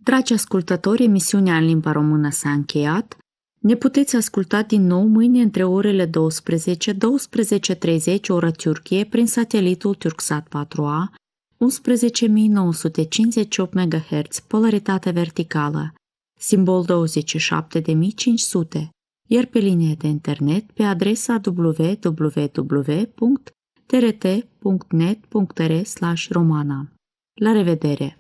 Dragi ascultători, emisiunea în limba română s-a încheiat. Ne puteți asculta din nou mâine între orele 12-12:30 oră Turcie prin satelitul Turksat 4A, 11.958 MHz, polaritate verticală, simbol 27500, iar pe linie de internet pe adresa www.trt.net.r/romana. La revedere!